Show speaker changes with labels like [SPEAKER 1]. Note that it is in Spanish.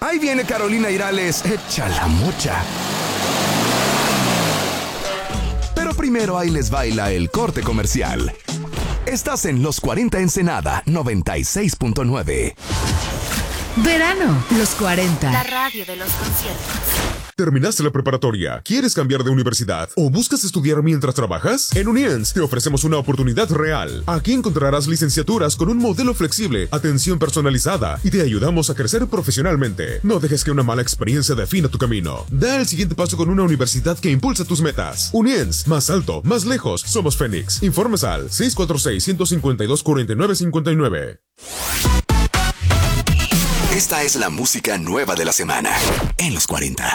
[SPEAKER 1] Ahí viene Carolina Irales, echa la mocha. Pero primero ahí les baila el corte comercial. Estás en Los 40 Ensenada 96.9.
[SPEAKER 2] Verano, Los 40.
[SPEAKER 3] La radio de los conciertos.
[SPEAKER 4] ¿Terminaste la preparatoria? ¿Quieres cambiar de universidad? ¿O buscas estudiar mientras trabajas? En Uniens te ofrecemos una oportunidad real. Aquí encontrarás licenciaturas con un modelo flexible, atención personalizada y te ayudamos a crecer profesionalmente. No dejes que una mala experiencia defina tu camino. Da el siguiente paso con una universidad que impulsa tus metas. Uniens, más alto, más lejos. Somos Fénix. Informes al 646-152-4959.
[SPEAKER 1] Esta es la música nueva de la semana en Los 40.